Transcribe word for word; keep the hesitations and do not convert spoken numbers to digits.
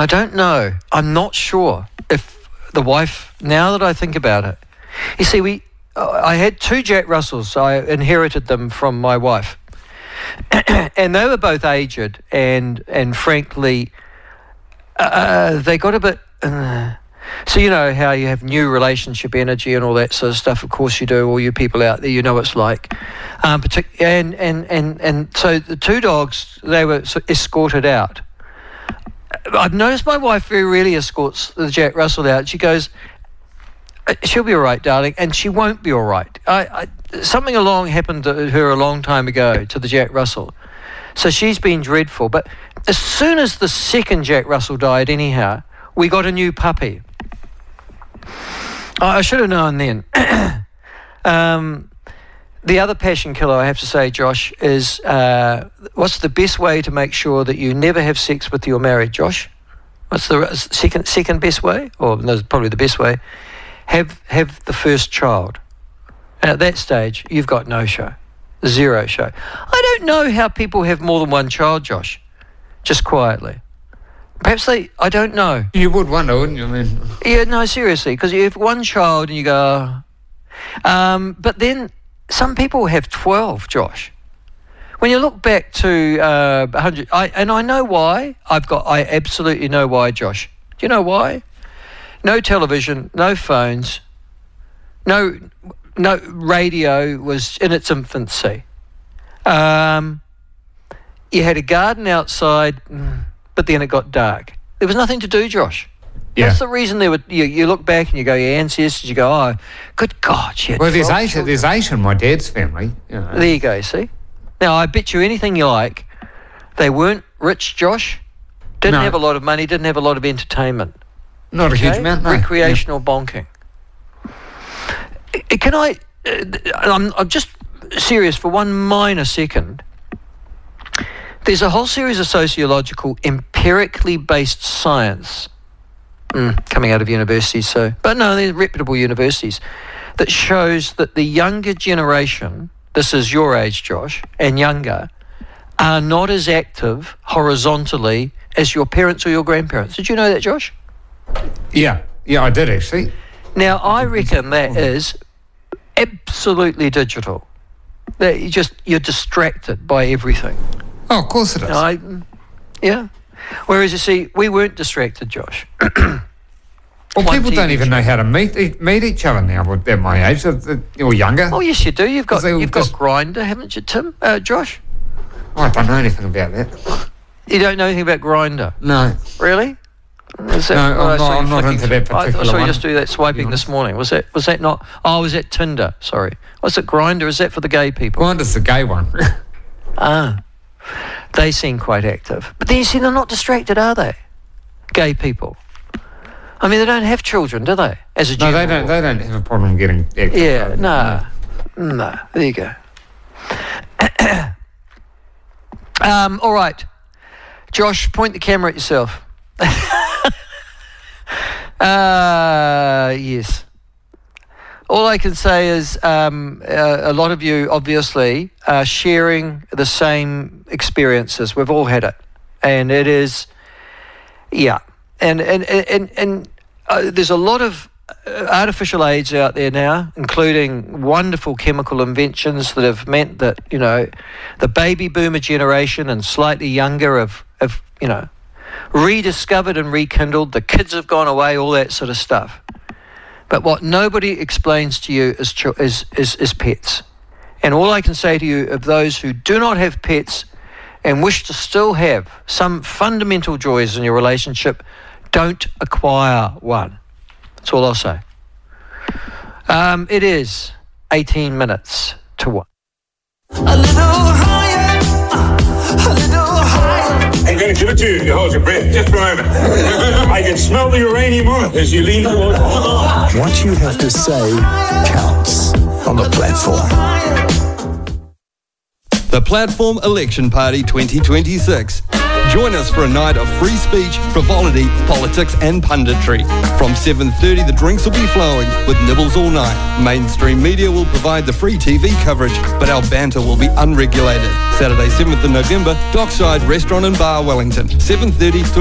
I don't know. I'm not sure if the wife, now that I think about it. You see, we, I had two Jack Russells. I inherited them from my wife. And they were both aged, and, and frankly, uh, they got a bit... Uh, so you know how you have new relationship energy and all that sort of stuff. Of course you do. All you people out there, you know what it's like. Um, partic- and, and, and, and so the two dogs, they were sort of escorted out. I've noticed my wife very rarely escorts the Jack Russell out. She goes, she'll be all right, darling, and she won't be all right. I, I, something along happened to her a long time ago to the Jack Russell. So she's been dreadful. But as soon as the second Jack Russell died anyhow, we got a new puppy. I should have known then. um, the other passion killer, I have to say, Josh, is uh, what's the best way to make sure that you never have sex with your married, Josh? What's the second second best way? Or no, probably the best way. Have have the first child. And at that stage, you've got no show. Zero show. I don't know how people have more than one child, Josh. Just quietly. Perhaps they, I don't know. You would wonder, wouldn't you? I mean, yeah, no, seriously, because you have one child and you go, um, but then some people have twelve, Josh. When you look back to uh, one hundred, I, and I know why. I've got, I absolutely know why, Josh. Do you know why? No television, no phones, no, no radio was in its infancy. Um, you had a garden outside. But then it got dark. There was nothing to do, Josh. Yeah. That's the reason there were. You, you look back and you go, your ancestors. You go, oh, good God, shit. Well, there's eight. There's eight in my dad's family. You know. There you go. See. Now I bet you anything you like, they weren't rich, Josh. Didn't No. have a lot of money. Didn't have a lot of entertainment. Not okay? a huge amount. No. Recreational yeah. bonking. Uh, Can I? Uh, I'm, I'm just serious for one minor second. There's a whole series of sociological, empirically based science mm, coming out of universities. So, but no, they're reputable universities that shows that the younger generation, this is your age, Josh, and younger, are not as active horizontally as your parents or your grandparents. Did you know that, Josh? Yeah, yeah, I did actually. Now, I reckon that is absolutely digital. That you just you're distracted by everything. Oh, of course it is. I, yeah. Whereas you see, we weren't distracted, Josh. Well, One people T V don't even show. know how to meet e- meet each other now at my age, or younger. Oh yes, you do. You've got They you've just- got Grindr, haven't you, Tim? Uh, Josh, I don't know anything about that. you don't know anything about Grindr, No. really? Is that, No, oh, I I'm saw not- you I'm not flicking into through- that I, I particular saw you one, just do that swiping this morning. Was that was that not? Oh, was that Tinder? Sorry. Was it Grindr? Is that for the gay people? Grindr's the gay one. Ah, they seem quite active. But then you see, they're not distracted, are they? Gay people. I mean, they don't have children, do they? As a No, general they don't. rule. They don't have a problem getting active. Yeah, no, no. There you go. um, all right, Josh, point the camera at yourself. uh, yes. All I can say is um, uh, a lot of you obviously are sharing the same experiences. We've all had it, and it is, yeah. And and and and uh, there's a lot of uh, artificial aids out there now, including wonderful chemical inventions that have meant that, you know, the baby boomer generation and slightly younger have, have you know, rediscovered and rekindled. The kids have gone away, all that sort of stuff. But what nobody explains to you is cho- is, is is pets. And all I can say to you, of those who do not have pets and wish to still have some fundamental joys in your relationship, don't acquire one. That's all I'll say. Um, it is eighteen minutes to one. A little higher, uh, a little higher. I'm going to give it to you. You hold your breath just for a moment. I can smell the uranium oil as you lean towards. What you have to say counts on the platform. The Platform Election Party twenty twenty-six. Join us for a night of free speech, frivolity, politics and punditry. From seven thirty, the drinks will be flowing with nibbles all night. Mainstream media will provide the free T V coverage, but our banter will be unregulated. Saturday, seventh of November, Dockside Restaurant and Bar, Wellington, seven thirty to